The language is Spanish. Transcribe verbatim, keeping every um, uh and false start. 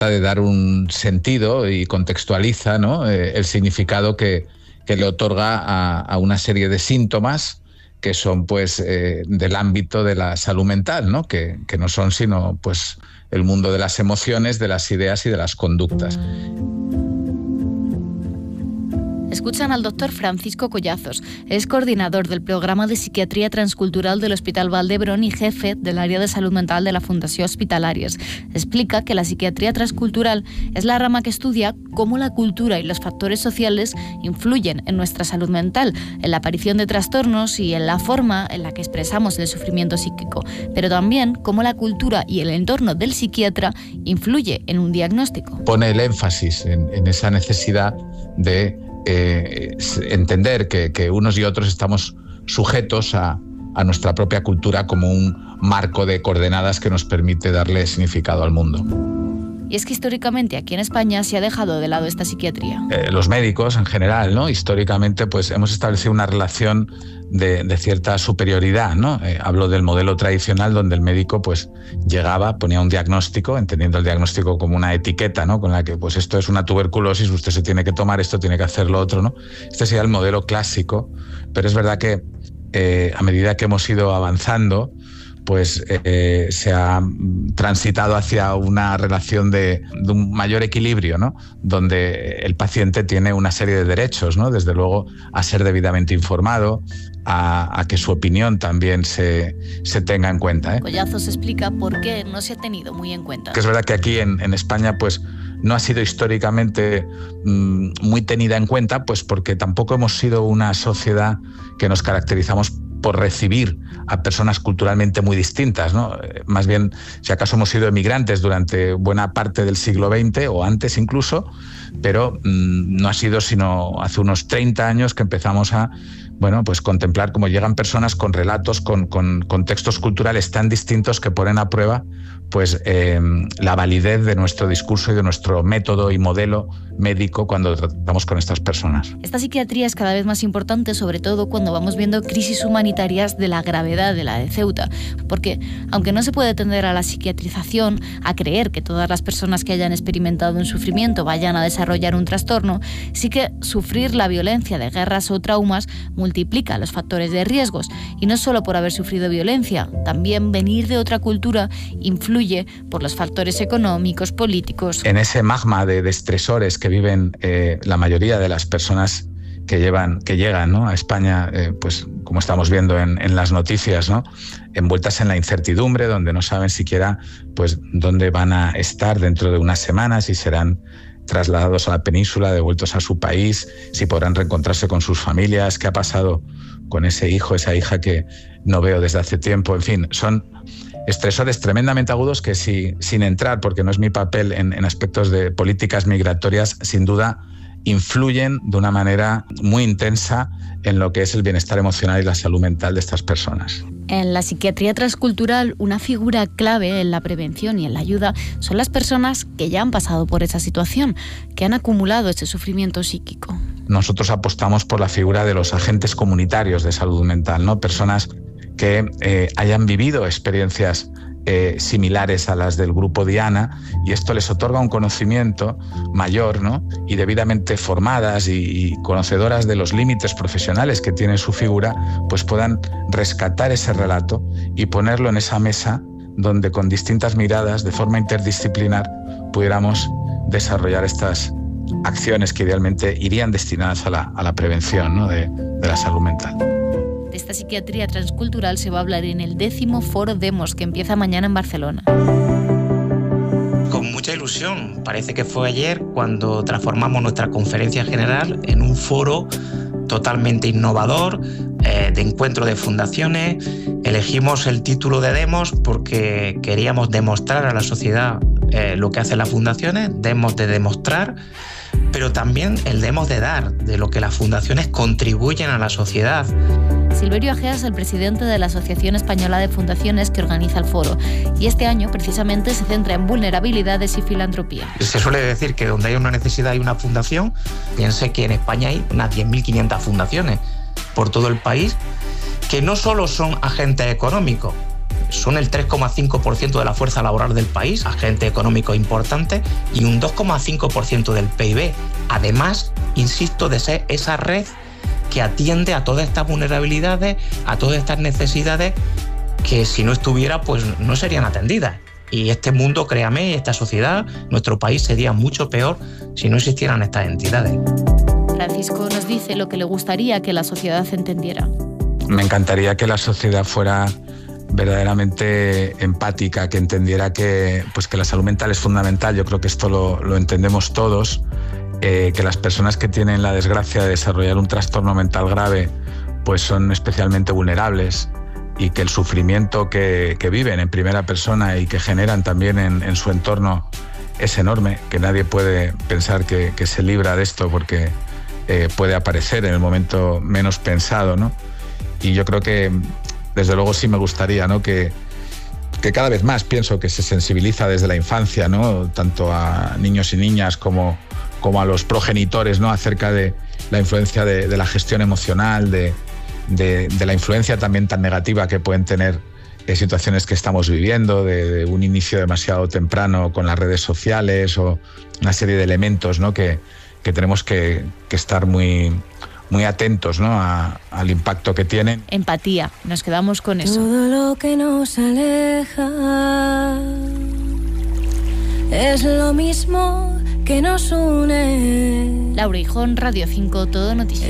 de dar un sentido y contextualiza, ¿no?, eh, el significado que, que le otorga a, a una serie de síntomas que son pues eh, del ámbito de la salud mental, ¿no?, que, que no son sino pues el mundo de las emociones, de las ideas y de las conductas. Escuchan al doctor Francisco Collazos. Es coordinador del programa de psiquiatría transcultural del Hospital Vall d'Hebron y jefe del área de salud mental de la Fundació Hospitalàries. Explica que la psiquiatría transcultural es la rama que estudia cómo la cultura y los factores sociales influyen en nuestra salud mental, en la aparición de trastornos y en la forma en la que expresamos el sufrimiento psíquico, pero también cómo la cultura y el entorno del psiquiatra influye en un diagnóstico. Pone el énfasis en, en esa necesidad de Eh, entender que, que unos y otros estamos sujetos a, a nuestra propia cultura como un marco de coordenadas que nos permite darle significado al mundo. Y es que históricamente aquí en España se ha dejado de lado esta psiquiatría. Eh, los médicos en general, ¿no?, históricamente pues hemos establecido una relación de, de cierta superioridad, ¿no? Eh, hablo del modelo tradicional donde el médico pues llegaba, ponía un diagnóstico, entendiendo el diagnóstico como una etiqueta, ¿no?, con la que pues esto es una tuberculosis, usted se tiene que tomar esto, tiene que hacer lo otro, ¿no? Este sería el modelo clásico, pero es verdad que eh, a medida que hemos ido avanzando, pues eh, se ha transitado hacia una relación de, de un mayor equilibrio, ¿no?, donde el paciente tiene una serie de derechos, ¿no?, desde luego a ser debidamente informado, a, a que su opinión también se, se tenga en cuenta, ¿eh? Collazos explica por qué no se ha tenido muy en cuenta. Que es verdad que aquí en, en España pues no ha sido históricamente mmm, muy tenida en cuenta, pues porque tampoco hemos sido una sociedad que nos caracterizamos por recibir a personas culturalmente muy distintas, ¿no? Más bien, si acaso hemos sido emigrantes durante buena parte del siglo veinte o antes incluso, pero mmm, no ha sido sino hace unos treinta años que empezamos a, bueno, pues contemplar cómo llegan personas con relatos, con, con contextos culturales tan distintos que ponen a prueba pues eh, la validez de nuestro discurso y de nuestro método y modelo médico cuando tratamos con estas personas. Esta psiquiatría es cada vez más importante, sobre todo cuando vamos viendo crisis humanitarias de la gravedad de la de Ceuta, porque aunque no se puede tender a la psiquiatrización, a creer que todas las personas que hayan experimentado un sufrimiento vayan a desarrollar un trastorno, sí que sufrir la violencia de guerras o traumas multiplica los factores de riesgos, y no solo por haber sufrido violencia, también venir de otra cultura influye por los factores económicos, políticos. En ese magma de, de estresores que viven eh, la mayoría de las personas que, llevan, que llegan, ¿no?, a España, eh, pues como estamos viendo en, en las noticias, ¿no?, envueltas en la incertidumbre, donde no saben siquiera pues dónde van a estar dentro de unas semanas, si serán trasladados a la península, devueltos a su país, si podrán reencontrarse con sus familias, qué ha pasado con ese hijo, esa hija que no veo desde hace tiempo. En fin, son estresores tremendamente agudos que si, sin entrar, porque no es mi papel en, en aspectos de políticas migratorias, sin duda influyen de una manera muy intensa en lo que es el bienestar emocional y la salud mental de estas personas. En la psiquiatría transcultural, una figura clave en la prevención y en la ayuda son las personas que ya han pasado por esa situación, que han acumulado ese sufrimiento psíquico. Nosotros apostamos por la figura de los agentes comunitarios de salud mental, ¿no?, personas que eh, hayan vivido experiencias eh, similares a las del grupo Diana, y esto les otorga un conocimiento mayor, ¿no?, y debidamente formadas y, y conocedoras de los límites profesionales que tiene su figura, pues puedan rescatar ese relato y ponerlo en esa mesa donde con distintas miradas, de forma interdisciplinar, pudiéramos desarrollar estas acciones que idealmente irían destinadas a la, a la prevención, ¿no?, de, de la salud mental. De esta psiquiatría transcultural se va a hablar en el décimo Foro Demos, que empieza mañana en Barcelona. Con mucha ilusión. Parece que fue ayer cuando transformamos nuestra conferencia general en un foro totalmente innovador, eh, de encuentro de fundaciones. Elegimos el título de Demos porque queríamos demostrar a la sociedad eh, lo que hacen las fundaciones, Demos de demostrar, pero también el demos de dar, de lo que las fundaciones contribuyen a la sociedad. Silverio Agea es el presidente de la Asociación Española de Fundaciones que organiza el foro, y este año precisamente se centra en vulnerabilidades y filantropía. Se suele decir que donde hay una necesidad hay una fundación. Piense que en España hay unas diez mil quinientas fundaciones por todo el país, que no solo son agentes económicos. son el tres coma cinco por ciento de la fuerza laboral del país, agente económico importante, y un dos coma cinco por ciento del P I B. Además, insisto, de ser esa red que atiende a todas estas vulnerabilidades, a todas estas necesidades que si no estuviera, pues no serían atendidas. Y este mundo, créame, esta sociedad, nuestro país sería mucho peor si no existieran estas entidades. Francisco nos dice lo que le gustaría que la sociedad entendiera. Me encantaría que la sociedad fuera verdaderamente empática, que entendiera que, pues que la salud mental es fundamental. Yo creo que esto lo, lo entendemos todos, eh, que las personas que tienen la desgracia de desarrollar un trastorno mental grave pues son especialmente vulnerables, y que el sufrimiento que, que viven en primera persona y que generan también en, en su entorno es enorme, que nadie puede pensar que, que se libra de esto porque eh, puede aparecer en el momento menos pensado, ¿no? Y yo creo que, desde luego, sí me gustaría, ¿no?, que, que cada vez más pienso que se sensibiliza desde la infancia, ¿no?, tanto a niños y niñas como, como a los progenitores, ¿no?, acerca de la influencia de, de la gestión emocional, de De, de la influencia también tan negativa que pueden tener eh, situaciones que estamos viviendo, de, de un inicio demasiado temprano con las redes sociales o una serie de elementos, ¿no?, que, que tenemos que, que estar muy, muy atentos, ¿no?, a, al impacto que tienen. Empatía, nos quedamos con eso. Todo lo que nos aleja es lo mismo que nos une. Laura Hijón, Radio cinco, Todo Noticias.